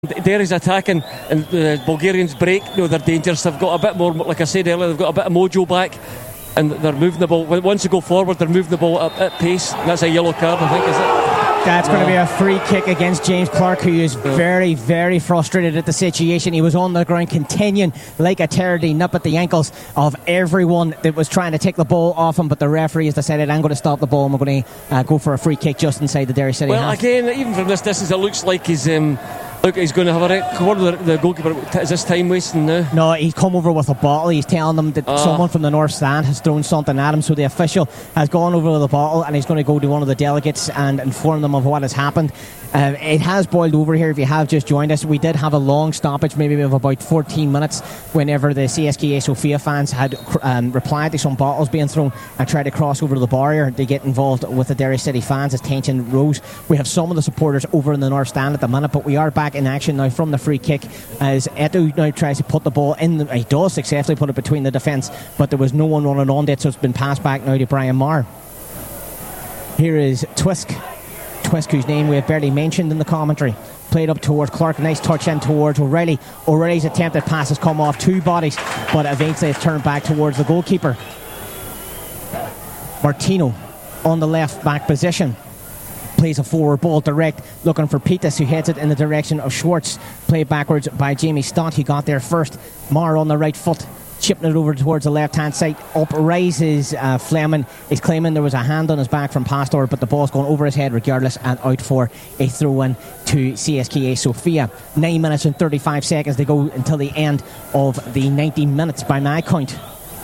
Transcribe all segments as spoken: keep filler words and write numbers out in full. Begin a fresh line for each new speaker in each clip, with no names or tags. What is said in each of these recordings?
Derry's attacking and the Bulgarians break. You know, they're dangerous. They've got a bit more, like I said earlier, they've got a bit of mojo back and they're moving the ball. Once they go forward, they're moving the ball at, at pace. And that's a yellow card, I think, is it?
That's going to be a free kick against James Clark, who is very, very frustrated at the situation. He was on the ground continuing like a Terry nip at the ankles of everyone that was trying to take the ball off him, but the referee has decided, I'm going to stop the ball and we're going to uh, go for a free kick just inside the Derry City
Well,
half.
Again, even from this distance, it looks like he's... Um, Look, he's going to have a record. The, the goalkeeper, is this time wasting now?
No, he's come over with a bottle. He's telling them that uh. someone from the north stand has thrown something at him. So the official has gone over with a bottle and he's going to go to one of the delegates and inform them of what has happened. Uh, it has boiled over here if you have just joined us. We did have a long stoppage, maybe of about fourteen minutes, whenever the C S K A Sofia fans had um, replied to some bottles being thrown and tried to cross over to the barrier to get involved with the Derry City fans as tension rose. We have some of the supporters over in the north stand at the minute, but we are back in action now from the free kick as Eto now tries to put the ball in. The, he does successfully put it between the defence, but there was no one running on it, so it's been passed back now to Brian Marr. Here is Twisk. Twisk, whose name we have barely mentioned in the commentary. Played up towards Clark, nice touch in towards O'Reilly. O'Reilly's attempted pass has come off two bodies, but eventually it's turned back towards the goalkeeper. Martino on the left back position. Plays a forward ball direct, looking for Peters, who heads it in the direction of Schwartz. Played backwards by Jamie Stott, who got there first. Marr on the right foot, chipping it over towards the left hand side. Up rises uh, Fleming. He's claiming there was a hand on his back from Pastor, but the ball's gone over his head regardless and out for a throw in to C S K A Sofia. Nine minutes and thirty-five seconds to go until the end of the ninety minutes by my count.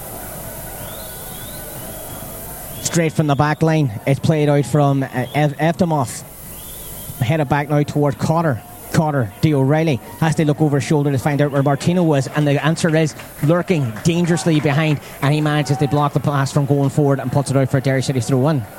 Straight from the back line, it's played out from uh, Ev- Evdomov. Headed back now toward Cotter. Cotter, D. O'Reilly has to look over his shoulder to find out where Martino was, and the answer is lurking dangerously behind, and he manages to block the pass from going forward and puts it out for Derry City throw in.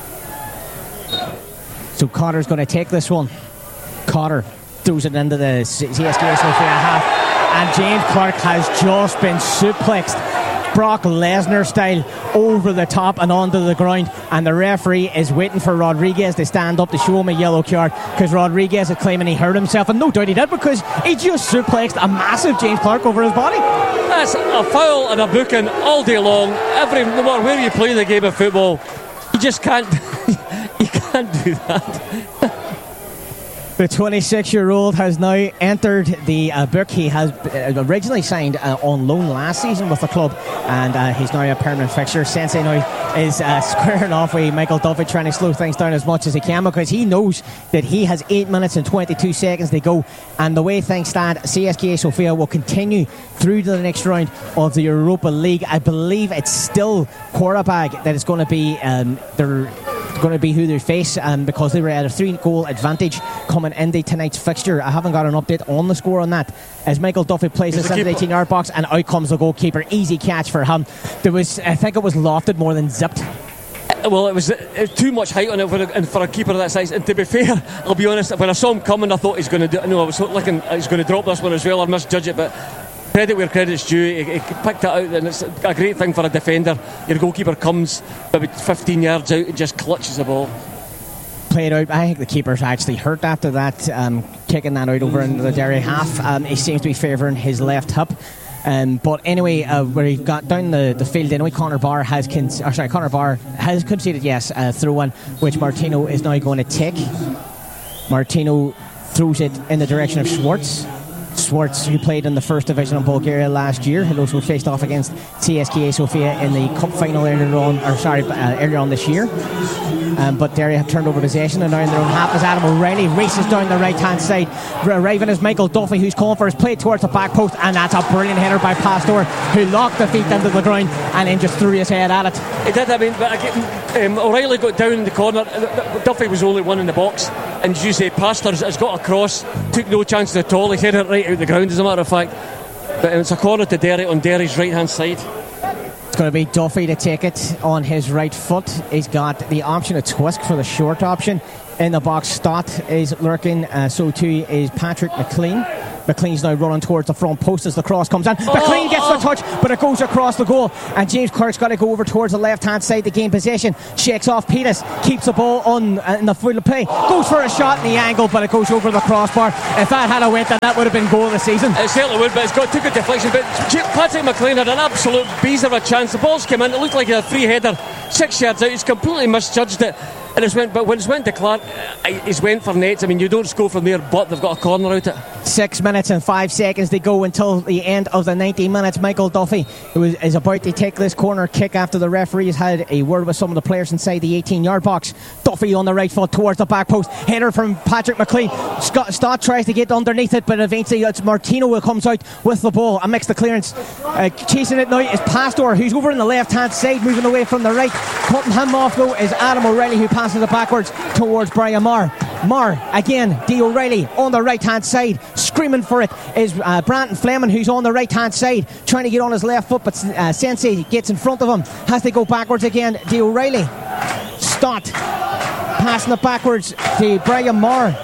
So Cotter's going to take this one. Cotter throws it into the C S K A Sofia half, and James Clark has just been suplexed Brock Lesnar style over the top and onto the ground, and the referee is waiting for Rodriguez to stand up to show him a yellow card, because Rodriguez is claiming he hurt himself, and no doubt he did, because he just suplexed a massive James Clark over his body.
That's a foul and a booking all day long. Every, no matter where you play the game of football, you just can't you can't do that.
The twenty-six-year-old has now entered the uh, book. He has originally signed uh, on loan last season with the club, and uh, he's now a permanent fixture. Sensei now is uh, squaring off with Michael Duffy, trying to slow things down as much as he can, because he knows that he has eight minutes and twenty-two seconds to go, and the way things stand, C S K A Sofia will continue through to the next round of the Europa League. I believe it's still Qarabag that is going to be um, their going to be who they face, um, because they were at a three goal advantage coming into tonight's fixture. I haven't got an update on the score on that, as Michael Duffy plays this into the eighteen yard box, and out comes the goalkeeper. Easy catch for him. There was, I think it was lofted more than zipped.
Well, it was, it was too much height on it for a, and for a keeper of that size. And to be fair, I'll be honest, when I saw him coming, I thought he's going to do. No, I was looking, he's going to drop this one as well, or misjudge it, but credit where credit's due. He, he picked it out, and it's a great thing for a defender. Your goalkeeper comes about fifteen yards out and just clutches the ball.
Played out. I think the keeper's actually hurt after that, um, kicking that out over into the Derry half. Um, he seems to be favouring his left hip. Um, but anyway, uh, where he got down the, the field anyway, Connor Barr has con- or sorry, Connor Barr has conceded, yes, a throw in, which Martino is now going to take. Martino throws it in the direction of Schwartz. Schwartz, who played in the first division in Bulgaria last year, had also faced off against C S K A Sofia in the cup final earlier on, or sorry, uh, earlier on this year. Um, but Derry have turned over possession, and now in their own half as Adam O'Reilly races down the right hand side. Arriving is Michael Duffy, who's calling for his play towards the back post, and that's a brilliant header by Pastor, who locked the feet into the ground and then just threw his head at it.
He did. I mean, but um, O'Reilly got down in the corner. Duffy was the only one in the box, and as you say, Pastor has got across, took no chances at all. He headed it right out the ground, as a matter of fact. But it's a corner to Derry on Derry's right hand side.
It's going to be Duffy to take it on his right foot. He's got the option of Twisk for the short option. In the box, Stott is lurking. Uh, so too is Patrick McLean. McLean's now running towards the front post as the cross comes in.
Oh,
McLean gets
oh.
the touch, but it goes across the goal, and James Clark's got to go over towards the left hand side to gain possession. Shakes off Peters, keeps the ball on uh, in the field of play, goes for a shot in the angle, but it goes over the crossbar. If that had a went, then that would have been goal of the season.
It certainly would, but it's got took a deflection. But Patrick McLean had an absolute beast of a chance. The ball's came in, it looked like a free header, six yards out. He's completely misjudged it. And it's went, but when it's went to Clark, he's went for nets. I mean, you don't score from there, but they've got a corner out it.
Six minutes and five seconds to go until the end of the ninety minutes. Michael Duffy, who is, is about to take this corner kick after the referee has had a word with some of the players inside the eighteen-yard box. Duffy on the right foot towards the back post. Header from Patrick McLean. Scott Stott tries to get underneath it, but eventually it's Martino who comes out with the ball and makes the clearance. Uh, chasing it now is Pastor, who's over in the left-hand side, moving away from the right. Cutting him off though is Adam O'Reilly, who passes it backwards towards Brian Marr. Marr again, D. O'Reilly on the right hand side, screaming for it is uh, Brandon Fleming, who's on the right hand side, trying to get on his left foot, but uh, Sensei gets in front of him, has to go backwards again. D. O'Reilly, Stott passing it backwards to Brian Marr.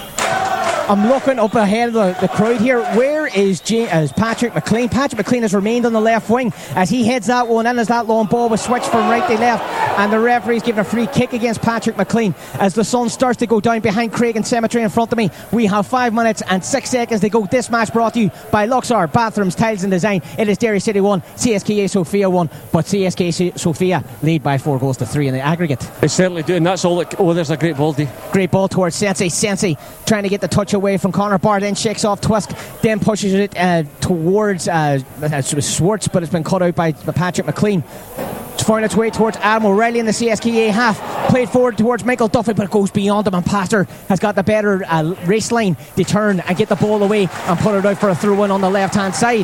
I'm looking up ahead of the, the crowd here. Where is, J- is Patrick McLean? Patrick McLean has remained on the left wing as he heads that one in as that long ball was switched from right to left, and the referee's giving a free kick against Patrick McLean as the sun starts to go down behind Craig Cemetery in front of me. We have five minutes and six seconds to go. This match brought to you by Luxor Bathrooms, Tiles and Design. It is Derry City one, C S K A Sofia one, but C S K A Sofia lead by four goals to three in the aggregate.
They certainly do, and that's all that, oh, there's a great ball, D.
Great ball towards Sensei. Sensei trying to get the touch away from Connor Barr, then shakes off Twisk, then pushes it uh, towards uh, Swartz, but it's been cut out by Patrick McLean. It's found its way towards Adam O'Reilly in the C S K A half. Played forward towards Michael Duffy, but it goes beyond him, and Pastor has got the better uh, race line to turn and get the ball away and put it out for a throw-in on the left-hand side.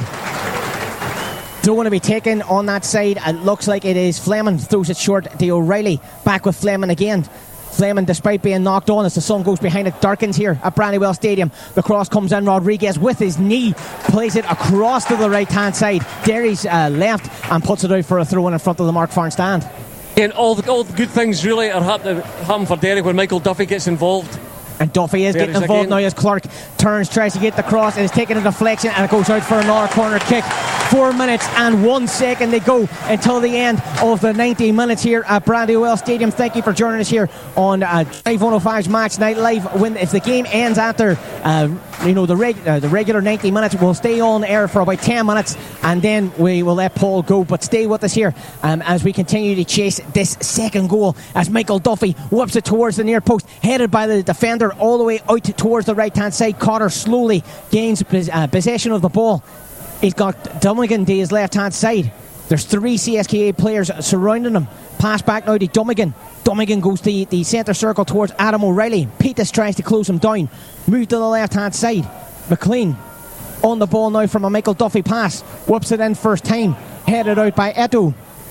Throw to be taken on that side. It looks like it is Fleming. Throws it short to O'Reilly. Back with Fleming again. Fleming, despite being knocked on as the sun goes behind it, darkens here at Brandywell Stadium. The cross comes in. Rodriguez with his knee plays it across to the right hand side. Derry's uh, left, and puts it out for a throw in in front of the Mark Farn stand.
And all the, all the good things really are happening happen for Derry when Michael Duffy gets involved.
And Duffy is
There
getting
is
involved
again.
now as Clark turns, tries to get the cross. It is taking a deflection and it goes out for another corner kick. Four minutes and one second to go until the end of the ninety minutes here at Brandywell Stadium. Thank you for joining us here on uh, Live one oh five's Match Night Live. When if the game ends after uh, you know the reg- uh, the regular ninety minutes, we'll stay on air for about ten minutes and then we will let Paul go. But stay with us here um, as we continue to chase this second goal as Michael Duffy whips it towards the near post, headed by the defender all the way out towards the right hand side. Cotter slowly gains pos- uh, possession of the ball. He's got Dummigan to his left hand side. There's three C S K A players surrounding him. Pass back now to Dummigan. Dummigan goes to the, the centre circle towards Adam O'Reilly. Peters tries to close him down. Move to the left hand side. McLean on the ball now from a Michael Duffy pass. Whoops it in first time. Headed out by Eto.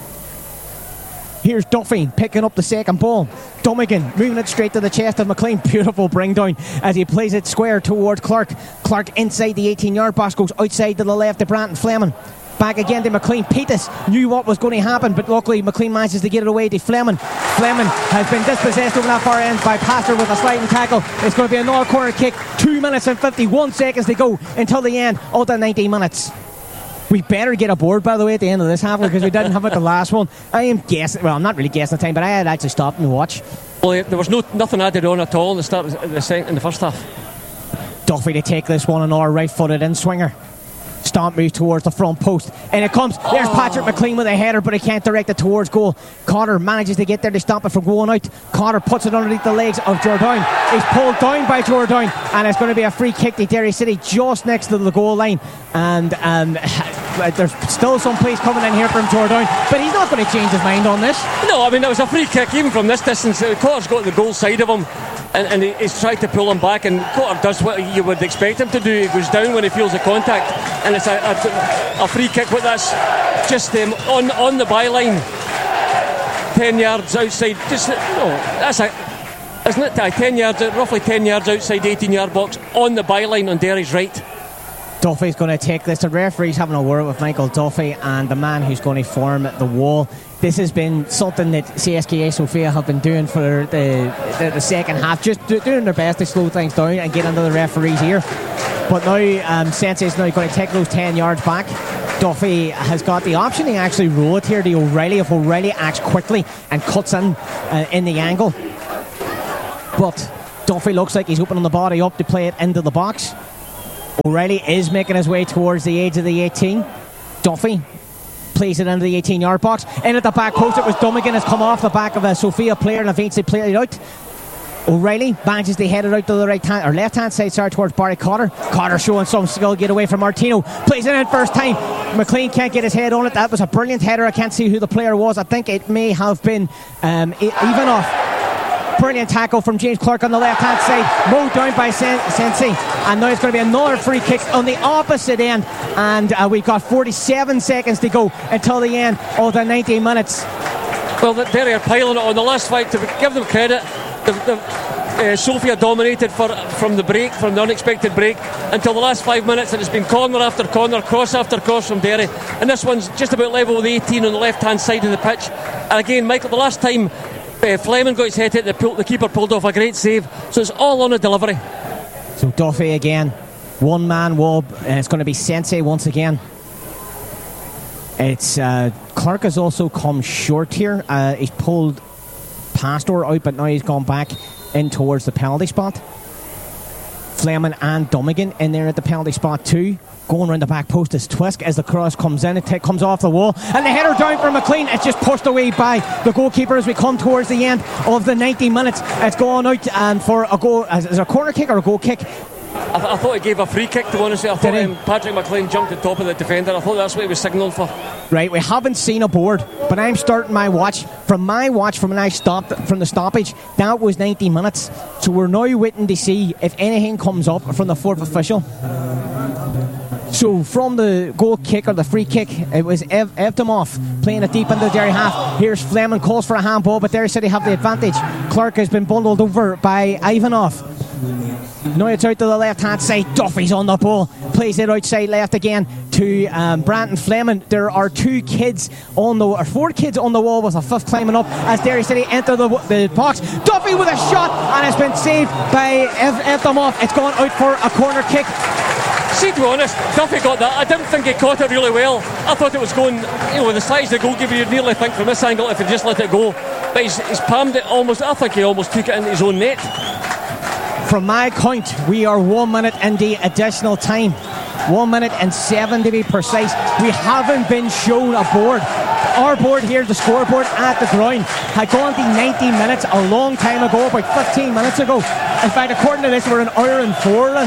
Here's Duffy picking up the second ball. Dummigan moving it straight to the chest of McLean. Beautiful bring down as he plays it square towards Clark. Clark inside the eighteen-yard box, goes outside to the left to Brandon Fleming. Back again to McLean. Peters knew what was going to happen, but luckily McLean manages to get it away to Fleming. Fleming has been dispossessed over that far end by Pastor with a sliding tackle. It's going to be another corner kick. Two minutes and fifty-one seconds to go until the end of the ninety minutes. We better get aboard, by the way, at the end of this half because we didn't have it the last one. I am guessing, well, I'm not really guessing the time, but I had actually stopped and watched.
Well, there was no nothing added on at all in the start of the second, in the first half.
Duffy to take this one, another right-footed in swinger. Stomp moves towards the front post, and it comes. There's Patrick McLean with a header, but he can't direct it towards goal. Cotter manages to get there to stop it from going out. Cotter puts it underneath the legs of Jordan. He's pulled down by Jordan, and it's going to be a free kick to Derry City just next to the goal line. And um, there's still some place coming in here from Jordan, but he's not going to change his mind on this.
No, I mean, it was a free kick even from this distance. Cotter's got the goal side of him, and, and he, he's tried to pull him back, and Cotter does what you would expect him to do. He goes down when he feels the contact, and it's a, a, a free kick with this just um, on on the byline, ten yards outside. Just no, that's a isn't it? Uh, ten yards, roughly ten yards outside the eighteen-yard box on the byline on Derry's right.
Duffy's going to take this. The referee's having a word with Michael Duffy and the man who's going to form the wall. This has been something that C S K A Sofia have been doing for the, the, the second half, just do, doing their best to slow things down and get under the referee's ear. But now um, Sensei's now going to take those ten yards back. Duffy has got the option to actually roll it here to O'Reilly if O'Reilly acts quickly and cuts in uh, in the angle. But Duffy looks like he's opening the body up to play it into the box. O'Reilly is making his way towards the edge of the eighteen. Duffy plays it into the eighteen yard box. In at the back post, it was Dummigan has come off the back of a Sofia player and eventually played it out. O'Reilly manages to head it out to the right hand or left hand side, sorry, towards Barry Cotter. Cotter showing some skill, get away from Martino. Plays it in first time. McLean can't get his head on it. That was a brilliant header. I can't see who the player was. I think it may have been um, Ivanov. Brilliant tackle from James Clark on the left hand side, mowed down by Sen- Sensei, and now it's going to be another free kick on the opposite end, and uh, we've got forty-seven seconds to go until the end of the ninety minutes.
Well, Derry are piling it on the last fight. To give them credit, the, the, uh, Sofia dominated for, from the break, from the unexpected break, until the last five minutes, and it's been corner after corner, cross after cross from Derry, and this one's just about level with the eighteen on the left hand side of the pitch. And again, Michael, the last time Uh, Fleming got his head hit, the, pull, the keeper pulled off a great save, so it's all on a delivery.
So Duffy again, one man wall, and it's going to be Sensei once again. It's uh, Clark has also come short here. Uh, he's pulled Pastor out, but now he's gone back in towards the penalty spot. Fleming and Dummigan in there at the penalty spot too. Going around the back post is Twisk as the cross comes in. It t- comes off the wall. And the header down for McLean. It's just pushed away by the goalkeeper as we come towards the end of the ninety minutes. It's going out and for a goal. Is it a corner kick or a goal kick?
I, th- I thought he gave a free kick, to be honest. I thought um, Patrick McLean jumped on top of the defender. I thought that's what he was signalling for.
Right, we haven't seen a board, but I'm starting my watch. From my watch, from when I stopped from the stoppage, that was ninety minutes. So we're now waiting to see if anything comes up from the fourth official. So from the goal kick or the free kick, it was Ev- Evdomov playing it deep into the Derry half. Here's Fleming, calls for a handball, but Derry City have the advantage. Clark has been bundled over by Ivanov. Now it's out to the left hand side. Duffy's on the ball, plays it outside left again to um, Brandon Fleming. There are two kids on the or four kids on the wall with a fifth climbing up as Derry City enter the, the box. Duffy with a shot, and it's been saved by Ev- Evdomov. It's gone out for a corner kick.
See, to be honest, Duffy got that. I didn't think he caught it really well. I thought it was going, you know, with the size of the goalkeeper, you'd nearly think from this angle if he just let it go. But he's, he's palmed it almost. I think he almost took it into his own net.
From my count, we are one minute into additional time. One minute and seven to be precise. We haven't been shown a board. Our board here, the scoreboard at the ground, had gone to ninety minutes a long time ago, about fifteen minutes ago. In fact, according to this, we're an hour and four and,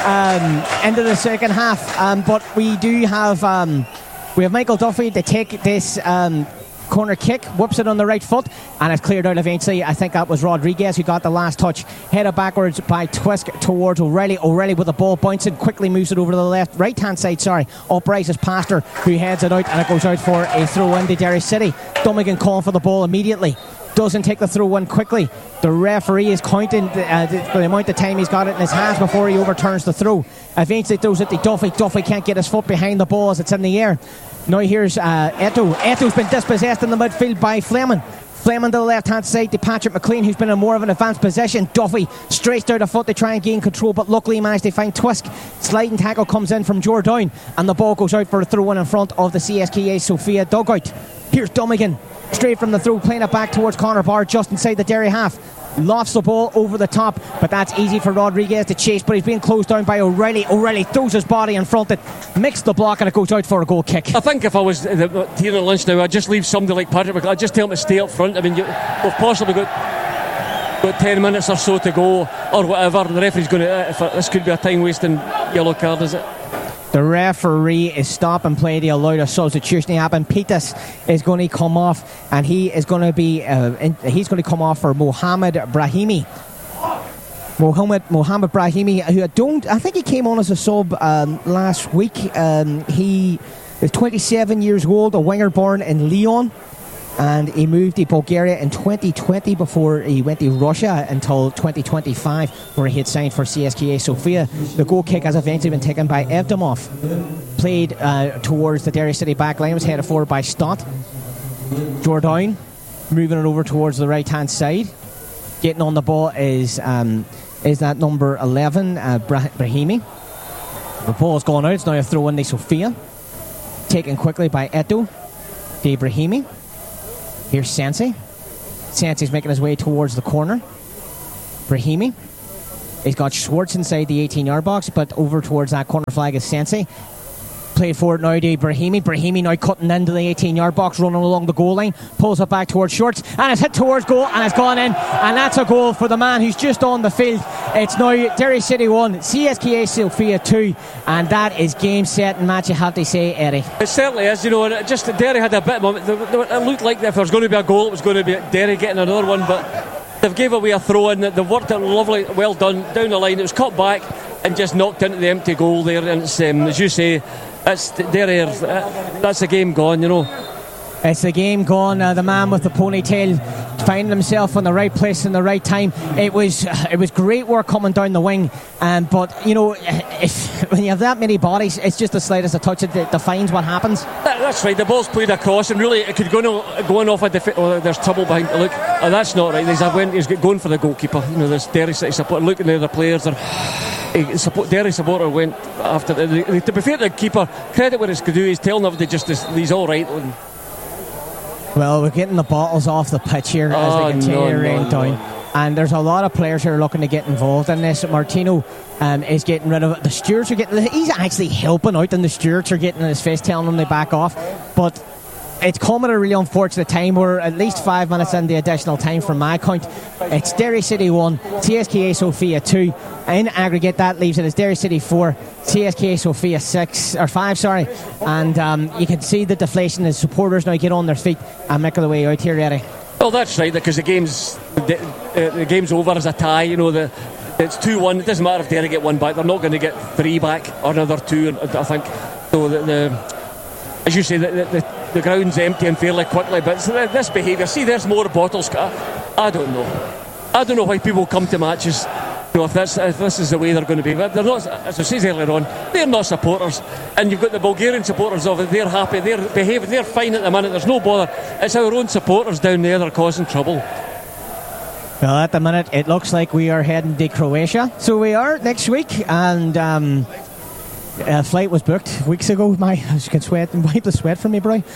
um, into the second half. Um, but we do have um, we have Michael Duffy to take this um, corner kick, whoops it on the right foot, and it's cleared out eventually. I think that was Rodriguez who got the last touch. Headed backwards by Twisk towards O'Reilly. O'Reilly with the ball bouncing, quickly moves it over to the left, right hand side, sorry. Upright is Pastor who heads it out, and it goes out for a throw in to Derry City. Dummigan calling for the ball immediately. Doesn't take the throw in quickly. The referee is counting the, uh, the, the amount of time he's got it in his hands before he overturns the throw. Eventually throws it to Duffy. Duffy can't get his foot behind the ball as it's in the air. Now here's uh, Eto. Eto's been dispossessed in the midfield by Fleming. Fleming to the left hand side to Patrick McLean, who's been in more of an advanced position. Duffy straight out a foot to try and gain control, but luckily he managed to find Twisk. Sliding tackle comes in from Jordan, and the ball goes out for a throw in in front of the C S K A Sofia dugout. Here's Dummigan, straight from the throw, playing it back towards Connor Barr, just inside the Derry half. Lofts the ball over the top, but that's easy for Rodriguez to chase, but he's being closed down by O'Reilly. O'Reilly throws his body in front, it mixed the block, and it goes out for a goal kick.
I think if I was uh, here at lunch now, I'd just leave somebody like Patrick McLean. I'd just tell him to stay up front. I mean, you, we've possibly got, got ten minutes or so to go, or whatever. The referee's going to, uh, if uh, this could be a time-wasting yellow card, is it?
The referee is stopping play to allow a substitution to happen. Pitas is going to come off, and he is going to be uh, in, he's going to come off for Mohamed Brahimi. Mohamed Mohamed Brahimi, who I don't, I think he came on as a sub um, last week. Um, he is twenty-seven years old, a winger born in Lyon. and he moved to Bulgaria in twenty twenty before he went to Russia until twenty twenty-five, where he had signed for C S K A Sofia. The goal kick has eventually been taken by Evdomov. Played uh, towards the Derry City back line, was headed forward by Stott. Jordan moving it over towards the right hand side. Getting on the ball is um, is that number eleven, uh, Bra- Brahimi. The ball's gone out. It's now a throw in to Sofia. Taken quickly by Eto. De Brahimi. Here's Sensi. Sensi's making his way towards the corner. Brahimi. He's got Schwartz inside the eighteen-yard box, but over towards that corner flag is Sensi. Played forward now to Brahimi. Brahimi now cutting into the eighteen-yard box, running along the goal line. Pulls it back towards Schwartz, and it's hit towards goal, and it's gone in. And that's a goal for the man who's just on the field. It's now Derry City one, C S K A Sofia two, and that is game, set, and match, you have to say, Eddie.
It certainly is, you know, and it just Derry had a bit of moment. It looked like if there was going to be a goal, it was going to be Derry getting another one, but they've gave away a throw in. They've worked it lovely, well done, down the line. It was cut back and just knocked into the empty goal there, and it's, um, as you say, it's Derry, uh, that's the game gone, you know.
It's the game gone. Uh, the man with the ponytail finding himself in the right place in the right time. It was it was great work coming down the wing, um, but you know, if when you have that many bodies, it's just the slightest of touch that defines what happens.
That, that's right. The ball's played across, and really it could go no, going off a defi- oh, there's trouble behind. Look, oh, that's not right. He's, went, he's going for the goalkeeper. You know, this Derry City support. Looking at the other players, are, support, Derry supporter went after. The, to be fair to the keeper, credit where it's due. He's telling everybody just this, he's all right. And,
well, we're getting the bottles off the pitch here as
oh,
they continue
no,
to rain
no,
down.
No.
And there's a lot of players who are looking to get involved in this. Martino um, is getting rid of it. The stewards are getting... He's actually helping out, and the stewards are getting in his face, telling him they back off. But it's come at a really unfortunate time. We're at least five minutes in the additional time from my count. It's Derry City one, C S K A Sofia two. In aggregate, that leaves it as Derry City four, C S K A Sofia six, or five, sorry. And um, you can see the deflation as supporters now get on their feet and make their way out here, Eddie.
Well, that's right, because the game's the, uh, the game's over as a tie. You know, the it's two one. It doesn't matter if Derry get one back; they're not going to get three back or another two. I think. So the, the as you say, the, the, the ground's emptying fairly quickly. But this behaviour, see, there's more bottles. I, I don't know. I don't know why people come to matches. You know, if this, if this is the way they're going to be. But they're not, as I said earlier on, they're not supporters. And you've got the Bulgarian supporters of it. They're happy, they're behaving, they're fine at the minute. There's no bother. It's our own supporters down there that are causing trouble.
Well, at the minute, it looks like we are heading to Croatia. So we are next week, and um, a flight was booked weeks ago. My, I can sweat and wipe the sweat from me, bro.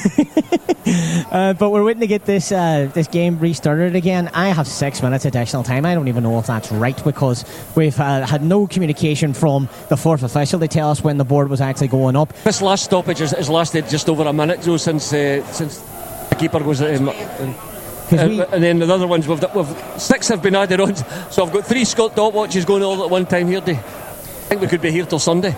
uh, but we're waiting to get this uh, this game restarted again. I have six minutes additional time. I don't even know if that's right, because we've uh, had no communication from the fourth official to tell us when the board was actually going up.
This last stoppage has, has lasted just over a minute, Joe, since uh, since the keeper was in. in And, we, and then the other ones, we've, we've six have been added on, so I've got three Scott Dot watches going all at one time here. I think we could be here till Sunday.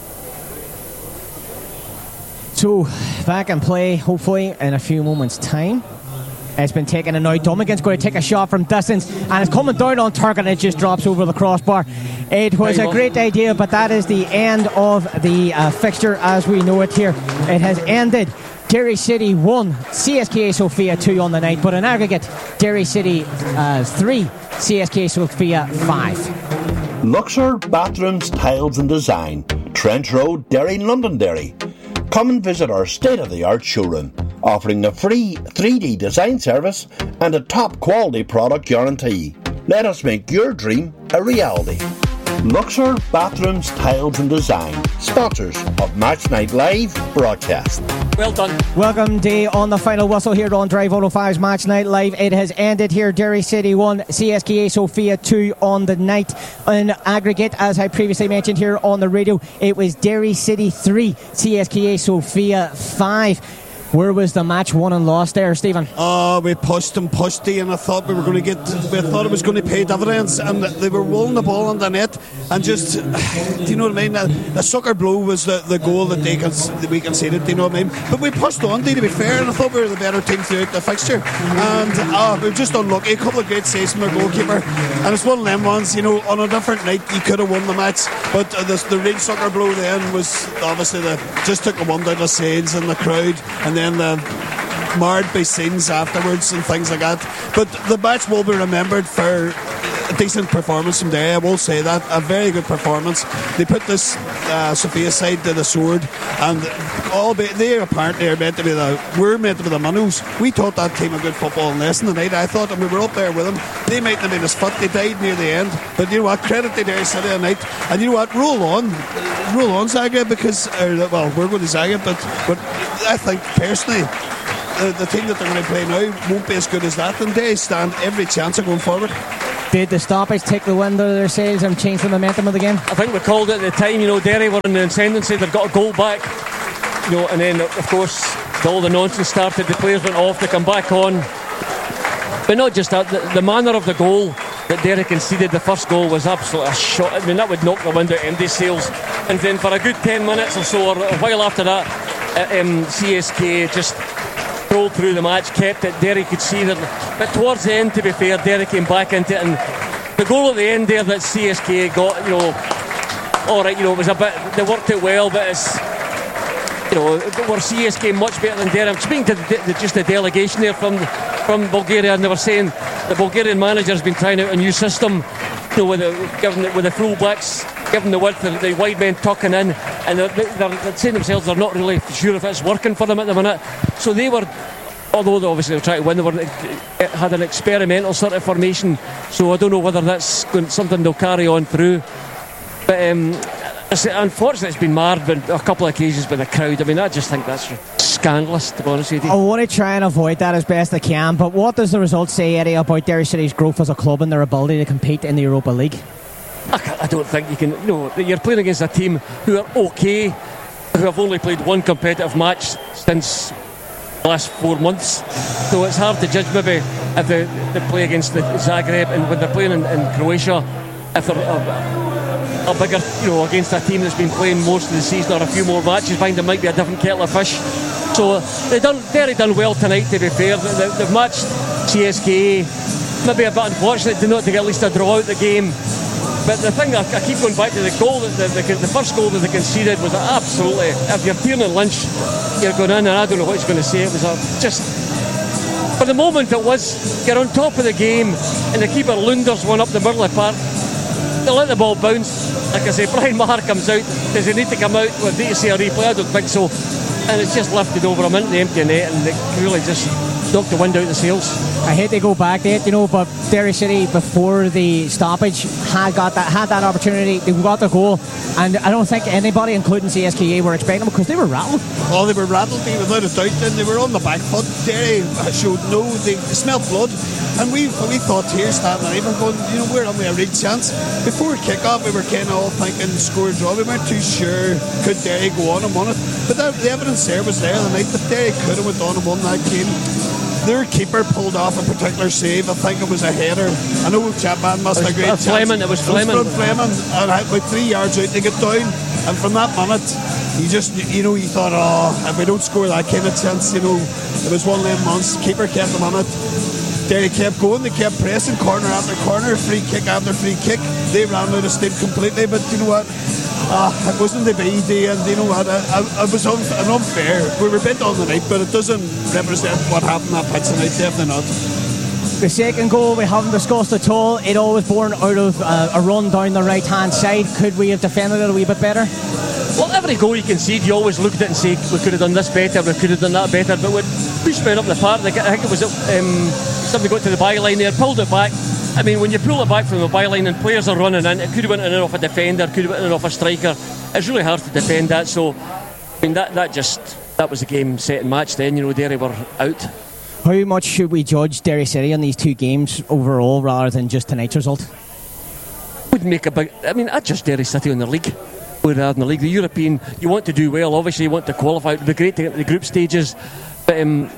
So back and play, hopefully in a few moments' time. It's been taken, and now Dummigan's going to take a shot from distance, and it's coming down on target, and it just drops over the crossbar. It was a great idea, but that is the end of the uh, fixture as we know it here. It has ended. Derry City one, C S K A Sofia two on the night, but in aggregate, Derry City uh, three, C S K A Sofia five.
Luxor Bathrooms, Tiles and Design, Trench Road, Derry, Londonderry. Come and visit our state-of-the-art showroom, offering a free three D design service and a top quality product guarantee. Let us make your dream a reality. Luxor Bathrooms, Tiles and Design, sponsors of Match Night Live broadcast.
Well done.
Welcome day on the final whistle here on Drive one oh five's Match Night Live. It has ended here. Derry City one, C S K A Sofia two on the night. In aggregate, as I previously mentioned here on the radio, it was Derry City three, C S K A Sofia five. Where was the match won and lost there, Stephen?
Oh, we pushed and pushed, and I thought we were going to get, we thought it was going to pay dividends, and they were rolling the ball on the net, and just, do you know what I mean? The, the sucker blow was the, the goal that they can, that we conceded, do you know what I mean? But we pushed on, to be fair, and I thought we were the better team throughout the fixture, and uh, we were just unlucky. A couple of great saves from our goalkeeper, and it's one of them ones, you know, on a different night you could have won the match, but uh, the, the real sucker blow then was obviously the just took a one down the sails and the crowd, and then the marred by scenes afterwards and things like that. But the match will be remembered for a decent performance from Derry, I will say that. A very good performance. They put this uh, Sophia side to the sword, and all be, they apparently are meant to be the we're meant to be the Minnows. We taught that team a good football lesson tonight. I thought, and we were up there with them. They might have been his foot. They died near the end, but you know what? Credit to Derry City tonight. And you know what? Roll on, roll on, Zagreb, because uh, well, we're going to Zagreb, but but I think personally, the, the team that they're going to play now won't be as good as that, and they stand every chance of going forward.
Did the stoppage take the wind out of their sails and change the momentum of the game?
I think we called it at the time. You know, Derry were in the ascendancy. They've got a goal back. You know, and then of course all the nonsense started. The players went off. They come back on. But not just that. The, the manner of the goal that Derry conceded, the first goal, was absolutely a shot. I mean, that would knock the wind out of M D's sails. And then for a good ten minutes or so, or a while after that, uh, um, C S K just rolled through the match, kept it. Derry could see that, but towards the end, to be fair, Derry came back into it, and the goal at the end there that C S K got, you know, all right, you know, it was a bit, they worked it well, but it's, you know, were C S K much better than Derry? I'm speaking to the, the, just the delegation there from from Bulgaria, and they were saying the Bulgarian manager has been trying out a new system, you know, with the giving the, with the full backs, giving the width, the, the wide men tucking in, and they're, they're, they're saying themselves they're not really sure if it's working for them at the minute. So they were, although they obviously were trying to win, they were, had an experimental sort of formation. So I don't know whether that's something they'll carry on through. But um, unfortunately, it's been marred on a couple of occasions by the crowd. I mean, I just think that's scandalous, to be honest with you.
I want to try and avoid that as best I can, but what does the result say, Eddie, about Derry City's growth as a club and their ability to compete in the Europa League?
I, I don't think you can. You know, you're playing against a team who are okay, who have only played one competitive match since the last four months. So it's hard to judge maybe if they, they play against the Zagreb, and when they're playing in, in Croatia, if they're a, a bigger, you know, against a team that's been playing most of the season or a few more matches, find it might be a different kettle of fish. So they done Derry done well tonight, to be fair. They, they've matched C S K. Maybe a bit unfortunate to not to get at least a draw out the game. But the thing, I, I keep going back to the goal, that the, the, the first goal that they conceded was absolutely, if you're Tiernan Lynch, you're going in, and I don't know what he's going to say. It was a, just, for the moment it was, you're on top of the game, and the keeper Lunders one up the middle of the park. They let the ball bounce. Like I say, Brian Maher comes out. Does he need to come out? Well, need to see a replay? I don't think so. And it's just lifted over him into the empty net, and it really just knocked the wind out of the sails.
I hate to go back to it, you know, but Derry City before the stoppage had got that had that opportunity. They got the goal, and I don't think anybody, including C S K A, were expecting them, because they were rattled.
Oh, they were rattled, without a doubt. Then they were on the back foot. Derry showed no, they smelled blood, and we we thought here, standing there, even going, you know, we're on a real chance. Before kick-off, we were kind of all thinking score draw. We weren't too sure could Derry go on and won it, but the, the evidence there was there the night that Derry could have went on and won that game. Their keeper pulled off a particular save. I think it was a header. I know Chapman must have a great chance.
Fleming, it was Fleming.
It was Fleming, and about three yards out they get down, and from that minute you just, you know, you thought, oh, if we don't score that kind of chance, you know, it was one of them months. Keeper kept them on it. Derry kept going, they kept pressing, corner after corner, free kick after free kick. They ran out of steam completely, but you know what? Uh, it wasn't the B D, and you know what? It was un- an unfair. We were bent on the night, but it doesn't represent what happened that pitch tonight. Definitely not.
The second goal we haven't discussed at all. It all was born out of uh, a run down the right hand side. Could we have defended it a wee bit better?
Well, every goal you concede, you always look at it and say, we could have done this better, we could have done that better. But when pushed men up the park, I think it was um, somebody got to the byline there, pulled it back. I mean, when you pull it back from the byline and players are running in, it could have went in and off a defender, could have went in and off a striker. It's really hard to defend that. So, I mean, that, that just, that was the game set and match then. You know, Derry were out.
How much should we judge Derry City on these two games overall rather than just tonight's result?
Would make a big, I mean, I'd judge Derry City on the league. Rather than the league. The European, you want to do well, obviously you want to qualify. It would be great to get to the group stages, but um,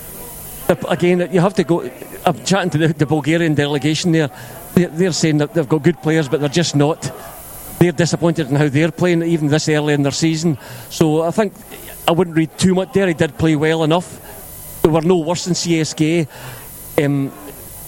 again, you have to go. I'm chatting to the, the Bulgarian delegation there. They're, they're saying that they've got good players, but they're just not. They're disappointed in how they're playing, even this early in their season. So I think I wouldn't read too much. Derry did play well enough. We were no worse than C S K. Um,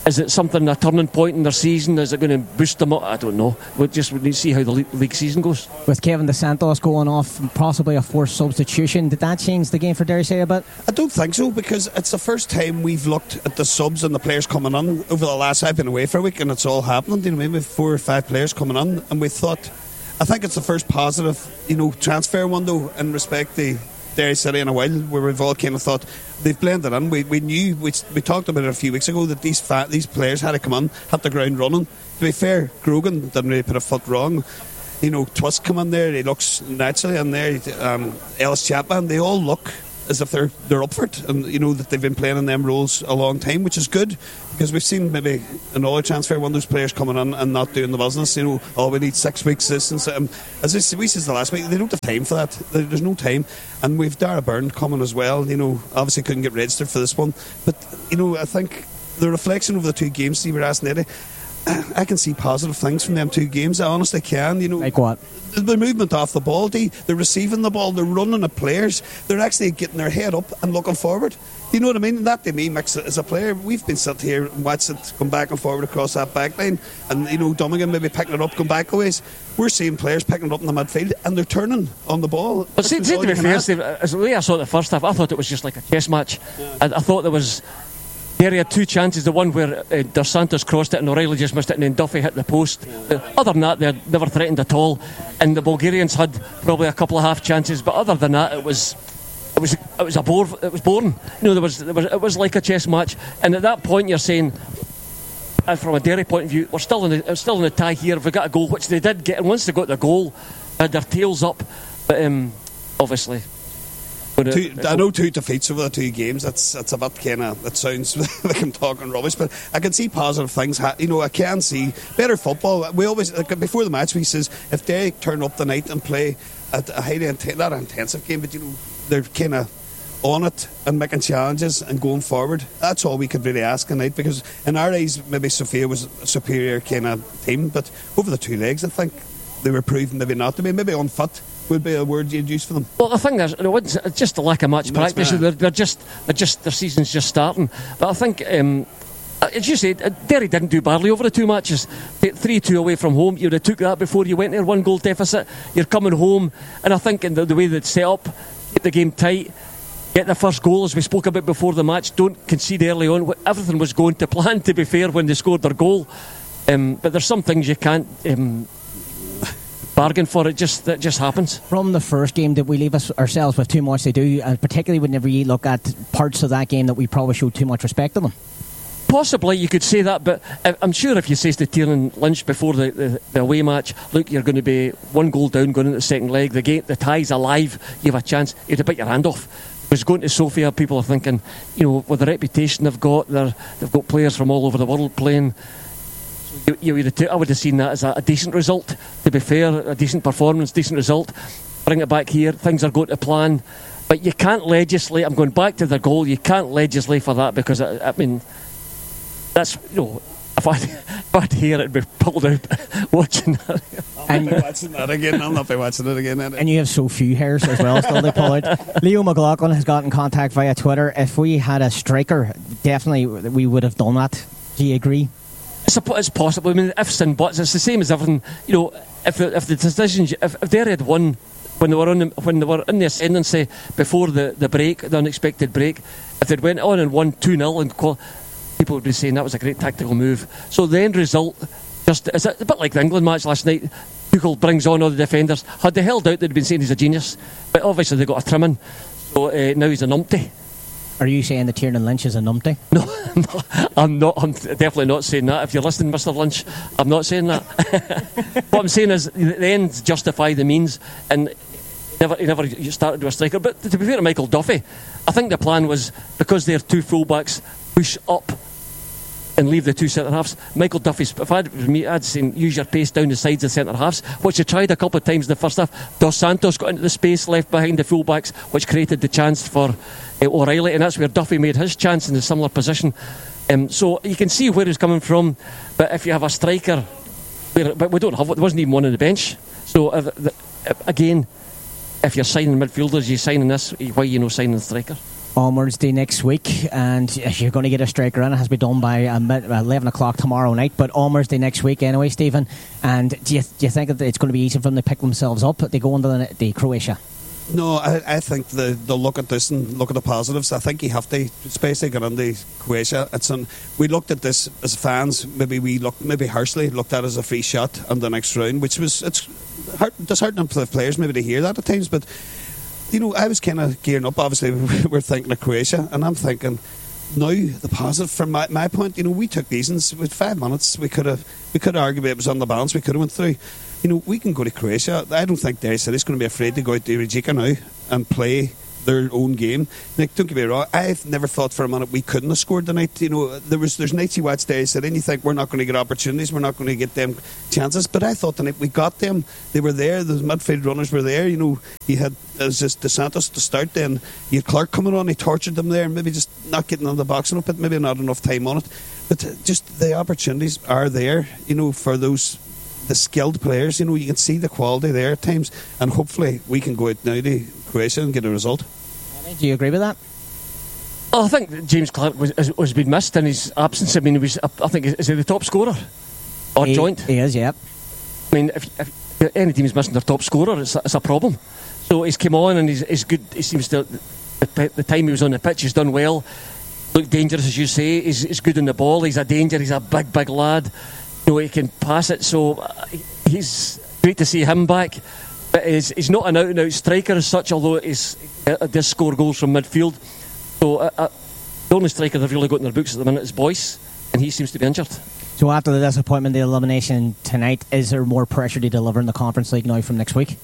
Is it something, a turning point in their season? Is it going to boost them up? I don't know. We'll just we need to see how the league, league season goes.
With Kevin Dos Santos going off, possibly a forced substitution, did that change the game for Derry City a bit?
I don't think so, because it's the first time we've looked at the subs and the players coming on over the last. I've been away for a week and it's all happening. You know, maybe four or five players coming on, and we thought. I think it's the first positive, you know, transfer window in respect to Derry City in a while, where we've all kind of thought they've blended in. We we knew we, we talked about it a few weeks ago that these fat, these players had to come on, hit the ground running. To be fair, Grogan didn't really put a foot wrong. You know, Twist come in there, he looks naturally in there. Um, Ellis Chapman, they all look as if they're they're up for it, and you know that they've been playing in them roles a long time, which is good, because we've seen maybe another transfer one of those players coming in and not doing the business. You know, oh, we need six weeks this and so, um, as this, we said the last week, they don't have time for that. There's no time, and we've Dara Byrne coming as well. You know, obviously couldn't get registered for this one, but you know, I think the reflection of the two games, you were asking Eddie, I can see positive things from them two games. I honestly can. You know,
like what?
The movement off the ball, they're receiving the ball, they're running at players, they're actually getting their head up and looking forward. You know what I mean? And that to me makes it, as a player, we've been sitting here and watched it come back and forward across that back line, and you know, Dummigan maybe picking it up, come back a ways. We're seeing players picking it up in the midfield and they're turning on the ball.
But see, to be fair, Steve, as the way I saw it the first half, I thought it was just like a chess match. Yeah. I, I thought there was Derry had two chances, the one where uh, Dos Santos crossed it and O'Reilly just missed it, and then Duffy hit the post. Yeah. Uh, other than that, they had never threatened at all, and the Bulgarians had probably a couple of half chances, but other than that, it was it was it was a bore, it was boring. You know, there was, there was it was like a chess match, and at that point you're saying, and from a Derry point of view, we're still in the, still in the tie here. If we got a goal, which they did get, and once they got the goal, they had their tails up, but um, obviously.
Two, I know two defeats over the two games. That's that's a bit kind of. It sounds like I'm talking rubbish, but I can see positive things. Ha- you know, I can see better football. We always like, before the match we says if they turn up the night and play at a highly int- not an intensive game, but you know they're kind of on it and making challenges and going forward. That's all we could really ask tonight, because in our eyes maybe Sofia was a superior kind of team, but over the two legs I think they were proven maybe not to be. Maybe unfit would be a word you'd use for them.
Well, I think there's it's just a lack of match
That's
practice. They're, they're just, they're just their season's just starting. But I think, um, as you said, Derry didn't do badly over the two matches. three two away from home, you would have took that before you went there. One goal deficit. You're coming home, and I think in the, the way they'd set up, keep the game tight, get the first goal as we spoke about before the match. Don't concede early on. Everything was going to plan. To be fair, when they scored their goal, um, but there's some things you can't. Um, bargain for. It just that just happens.
From the first game, did we leave us ourselves with too much to do, and particularly whenever you look at parts of that game that we probably showed too much respect to them?
Possibly you could say that, but I'm sure if you say to Tiernan Lynch before the, the, the away match, look, you're going to be one goal down going into the second leg, the game, the tie's alive, you have a chance, you'd have bit your hand off. Because going to Sofia, people are thinking, you know, with the reputation they've got, they've got players from all over the world playing. You, you would have t- I would have seen that as a, a decent result, to be fair, a decent performance, decent result. Bring it back here, things are going to plan, but you can't legislate. I'm going back to the goal, you can't legislate for that, because I, I mean, that's, you know, if I if I'd hear it, I'd be pulled out watching that.
I'll not be watching that again. I'll not be watching it again.
And you have so few hairs as well, still they pull out. Leo McLaughlin has got in contact via Twitter. If we had a striker, definitely we would have done that. Do you agree?
It's, a, it's possible. I mean, ifs and buts. It's the same as everything. You know, if the, if the decisions, if, if they had won when they were on the, when they were in the ascendancy before the, the break, the unexpected break, if they'd went on and won two nil, and call, people would be saying that was a great tactical move. So the end result, just is a bit like the England match last night. Tuchel brings on all the defenders. Had they held out, they'd been saying he's a genius. But obviously they got a trimming. So uh, now he's a numpty. Are
you saying that Tiernan Lynch is a numpty?
No, no, I'm not. I'm definitely not saying that. If you're listening, Mister Lynch, I'm not saying that. What I'm saying is the ends justify the means, and never, he never started to a striker. But to be fair to Michael Duffy, I think the plan was, because they're two fullbacks, push up and leave the two centre halves. Michael Duffy's, if I'd me, I'd say use your pace down the sides of the centre halves, which he tried a couple of times in the first half. Dos Santos got into the space left behind the fullbacks, which created the chance for uh, O'Reilly, and that's where Duffy made his chance in a similar position. Um, so you can see where he's coming from. But if you have a striker, but we don't have it. There wasn't even one on the bench. So uh, the, uh, again, if you're signing midfielders, you're signing this. Why are you not signing the striker?
onwards to next week, and you're going to get a striker in. It has to be done by eleven o'clock tomorrow night, but onwards to next week anyway, Stephen. And do you, do you think that it's going to be easy for them to pick themselves up? They go into the, the Croatia.
No, I, I think the, they'll look at this and look at the positives. I think you have to, especially get into Croatia. It's an, we looked at this as fans. Maybe we looked, maybe harshly looked at it as a free shot on the next round, which was it's hard, disheartening for the players maybe to hear that at times. But you know, I was kind of gearing up. Obviously, we're thinking of Croatia, and I'm thinking now the positive from my, my point. You know, we took these with five minutes. We could have we could have argued it was on the balance. We could have went through. You know, we can go to Croatia. I don't think Derry City's going to be afraid to go out to Rijeka now and play their own game. Nick, don't get me wrong, I've never thought for a minute we couldn't have scored tonight. You know, there was there's nights you watch Derry City and you think we're not going to get opportunities, we're not going to get them chances. But I thought tonight we got them. They were there. The midfield runners were there. You know, you had it was just De Santos to start. Then you had Clark coming on. He tortured them there. Maybe just not getting on the box enough, but maybe not enough time on it. But just the opportunities are there. You know, for those. The skilled players, you know, you can see the quality there at times, and hopefully we can go out now to Croatia and get a result.
Do you agree with that?
Oh, I think James Clark was, has been missed in his absence. I mean, he was, I think, is he the top scorer? Or
he,
joint?
He is, yeah.
I mean, if, if any team is missing their top scorer, it's a, it's a problem. So he's come on and he's, he's good. He seems to, the, the time he was on the pitch, he's done well. Looked dangerous, as you say. He's, he's good on the ball. He's a danger. He's a big, big lad. You know, he can pass it, so uh, he's great to see him back. But he's, he's not an out-and-out striker as such, although he's, he does score goals from midfield. So uh, uh, the only striker they've really got in their books at the minute is Boyce, and he seems to be injured.
So after the disappointment, the elimination tonight, is there more pressure to deliver in the Conference League now from next week?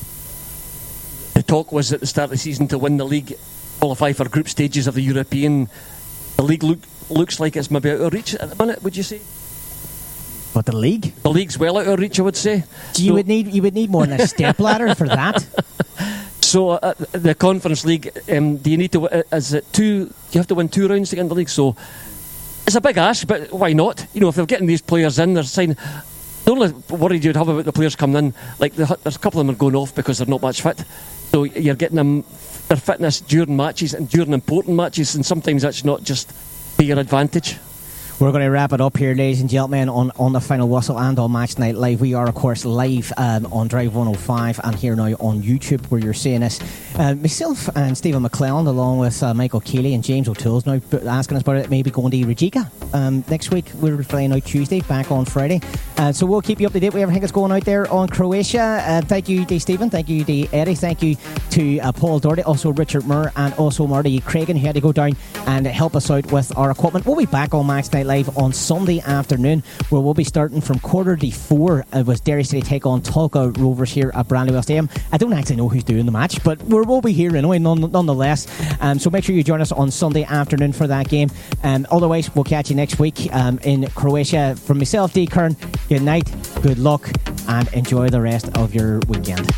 The talk was at the start of the season to win the league, qualify for group stages of the European. The league look, looks like it's maybe out of reach at the minute, would you say?
But the league?
The league's well out of reach, I would say.
You so, would need you would need more than a stepladder for that.
So uh, the Conference League, um, do you need to? Uh, is it two? You have to win two rounds to get in the league. So it's a big ask, but why not? You know, if they're getting these players in, they're signing. The only worry you'd have about the players coming in, like the, there's a couple of them are going off because they're not much fit. So you're getting them their fitness during matches and during important matches, and sometimes that's not just to your advantage.
We're going to wrap it up here, ladies and gentlemen, on, on the Final Whistle and on Match Night Live. We are, of course, live um, on Drive one oh five and here now on YouTube where you're seeing us. Uh, myself and Stephen McClelland, along with uh, Michael Keeley and James O'Toole's now asking us about it, maybe going to Rijeka um, next week. We're flying out Tuesday, back on Friday. Uh, so we'll keep you up to date with everything that's going out there on Croatia. Uh, thank you to Stephen, thank you to Eddie, thank you to uh, Paul Doherty, also Richard Moore, and also Marty Cragen, who had to go down and help us out with our equipment. We'll be back on Match Night Live on Sunday afternoon, where we'll be starting from quarter to four uh, with Derry City take on Tolka Rovers here at Brandywell Stadium. I don't actually know who's doing the match, but we're, we'll be here anyway, none, nonetheless. Um, so make sure you join us on Sunday afternoon for that game. Um, otherwise, we'll catch you next week um, in Croatia. From myself, D. Kern, good night, good luck, and enjoy the rest of your weekend.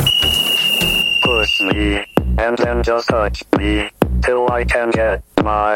Push me, and then just touch me, till I can get my